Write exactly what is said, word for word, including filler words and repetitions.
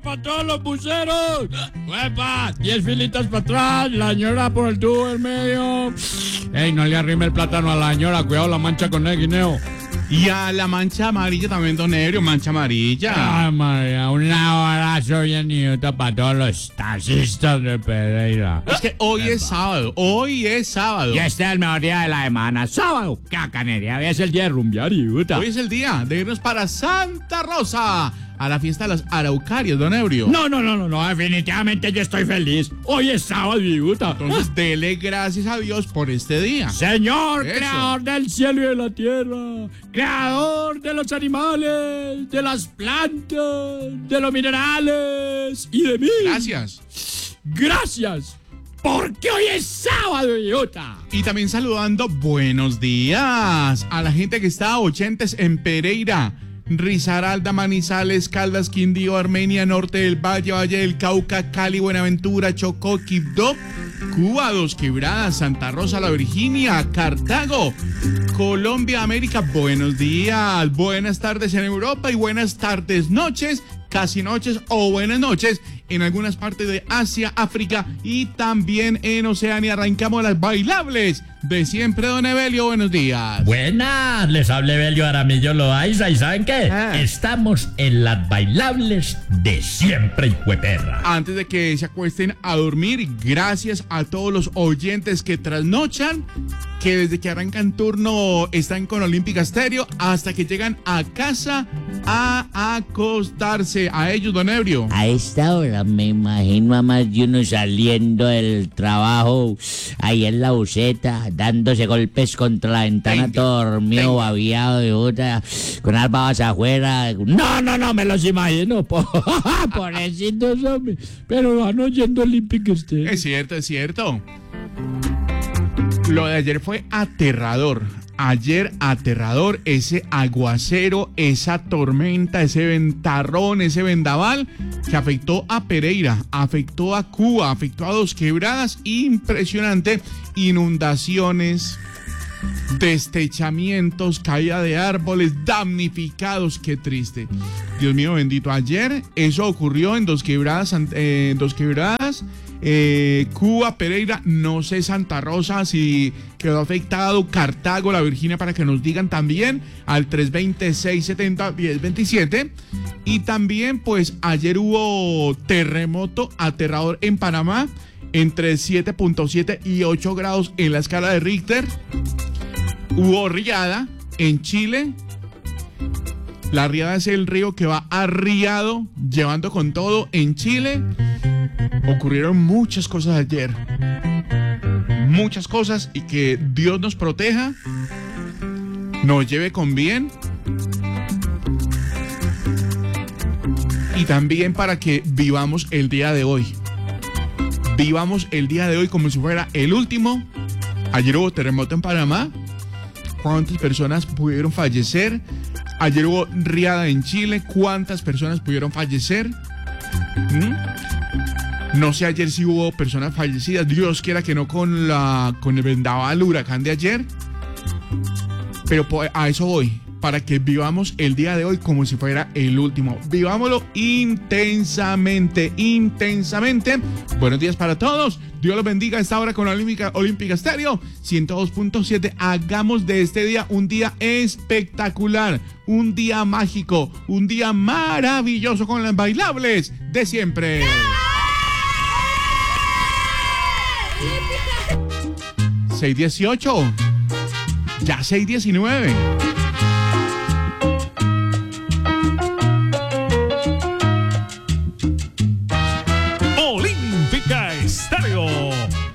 para todos los buceros. ¡Huepa! Diez filitas para atrás, la señora por el tubo del medio. Ey, no le arrime el plátano a la señora, cuidado la mancha con el guineo. Y a la mancha amarilla también, don Ebrio, mancha amarilla. Ay, María, un abrazo bien idiota para todos los taxistas de Pereira. Es que hoy es sábado, hoy es sábado. Y este es el mejor día de la semana, sábado. Cacanería, hoy es el día de rumbear, idiota. Hoy es el día de irnos para Santa Rosa, a la fiesta de las Araucarias, don Ebrio. No, no, no, no, no, definitivamente yo estoy feliz. Hoy es sábado, idiota. Entonces, dele gracias a Dios por este día. Señor, Eso. creador del cielo y de la tierra, creador de los animales, de las plantas, de los minerales y de mí. Gracias. Gracias, porque hoy es sábado, idiota. Y también saludando buenos días a la gente que está a oyentes en Pereira, Risaralda, Manizales, Caldas, Quindío, Armenia, Norte del Valle, Valle del Cauca, Cali, Buenaventura, Chocó, Quibdó, Cuba, Dos Quebradas, Santa Rosa, La Virginia, Cartago, Colombia, América. Buenos días, buenas tardes en Europa y buenas tardes, noches, casi noches o buenas noches en algunas partes de Asia, África y también en Oceanía. Arrancamos las bailables de siempre, don Evelio. Buenos días. Buenas, les habla Evelio Aramillo Loaiza. ¿Y saben qué? Ah. Estamos en las bailables de siempre, hijueperra. Antes de que se acuesten a dormir, gracias a todos los oyentes que trasnochan, que desde que arrancan turno están con Olímpica Estéreo hasta que llegan a casa a acostarse. A ellos, don Ebrio. A esta hora me imagino a más de uno saliendo del trabajo ahí en la buceta, dándose golpes contra la ventana, Venga, todo dormido, venga. babiado de puta, con las babas afuera. No, no, no, me los imagino. po- Pobrecitos, hombre. Pero van oyendo Olímpico usted. Es cierto, es cierto. Lo de ayer fue aterrador. Ayer aterrador, ese aguacero, esa tormenta, ese ventarrón, ese vendaval que afectó a Pereira, afectó a Cuba, afectó a Dos Quebradas. Impresionante. Inundaciones, destechamientos, caída de árboles, damnificados. Qué triste. Dios mío bendito. Ayer eso ocurrió en Dos Quebradas, eh, Dos Quebradas, eh, Cuba, Pereira, no sé Santa Rosa si quedó afectado, Cartago, La Virginia, para que nos digan también al tres veinte, seis setenta, diez veintisiete. Y también pues ayer hubo terremoto aterrador en Panamá entre siete punto siete y ocho grados en la escala de Richter. Hubo riada en Chile. La riada es el río que va arriado, llevando con todo en Chile. Ocurrieron muchas cosas ayer. Muchas cosas, y que Dios nos proteja, nos lleve con bien. Y también para que vivamos el día de hoy. Vivamos el día de hoy como si fuera el último. Ayer hubo terremoto en Panamá. ¿Cuántas personas pudieron fallecer? Ayer hubo riada en Chile. ¿Cuántas personas pudieron fallecer? ¿Mm? No sé ayer si hubo personas fallecidas. Dios quiera que no con la con el vendaval, huracán de ayer. Pero a eso voy. Para que vivamos el día de hoy como si fuera el último. Vivámoslo intensamente, intensamente. Buenos días para todos. Dios los bendiga a esta hora con la Olímpica, Olímpica Estéreo ciento dos punto siete. Hagamos de este día un día espectacular, un día mágico, un día maravilloso con las bailables de siempre. seis dieciocho. Ya seis diecinueve.